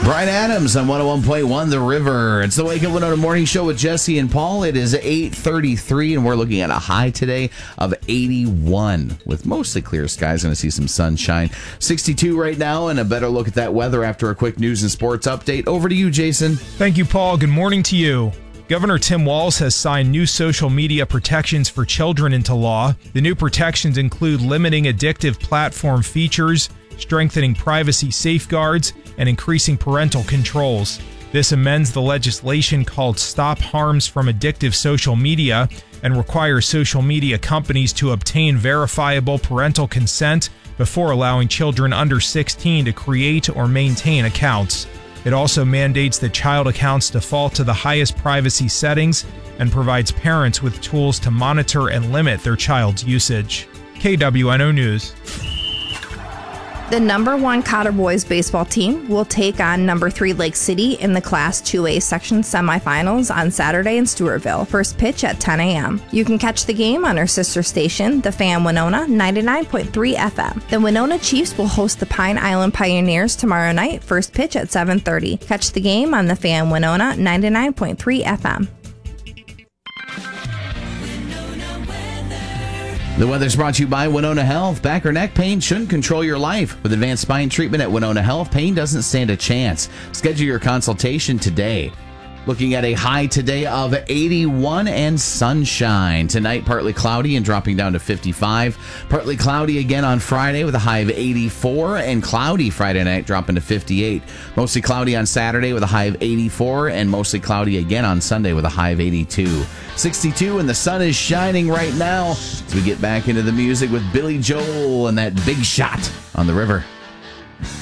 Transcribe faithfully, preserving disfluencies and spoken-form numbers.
Bryan Adams on one oh one point one The River. It's the Wake Up Winona Morning Show with Jesse and Paul. It is eight thirty-three, and we're looking at a high today of eighty-one with mostly clear skies. Going to see some sunshine. sixty-two right now, and a better look at that weather after a quick news and sports update. Over to you, Jason. Thank you, Paul. Good morning to you. Governor Tim Walz has signed new social media protections for children into law. The new protections include limiting addictive platform features, strengthening privacy safeguards, and increasing parental controls. This amends the legislation called Stop Harms from Addictive Social Media and requires social media companies to obtain verifiable parental consent before allowing children under sixteen to create or maintain accounts. It also mandates that child accounts default to the highest privacy settings and provides parents with tools to monitor and limit their child's usage. K W N O News. The number one Cotter Boys baseball team will take on number three Lake City in the Class two A section semifinals on Saturday in Stewartville. First pitch at ten a.m. You can catch the game on our sister station, The Fan Winona ninety-nine point three F M. The Winona Chiefs will host the Pine Island Pioneers tomorrow night. First pitch at seven thirty. Catch the game on The Fan Winona ninety-nine point three F M. The weather's brought to you by Winona Health. Back or neck pain shouldn't control your life. With advanced spine treatment at Winona Health, pain doesn't stand a chance. Schedule your consultation today. Looking at a high today of eighty-one and sunshine. Tonight, partly cloudy and dropping down to fifty-five. Partly cloudy again on Friday with a high of eighty-four, and cloudy Friday night dropping to fifty-eight. Mostly cloudy on Saturday with a high of eighty-four, and mostly cloudy again on Sunday with a high of eighty-two. sixty-two, and the sun is shining right now as we get back into the music with Billy Joel and that Big Shot on The River.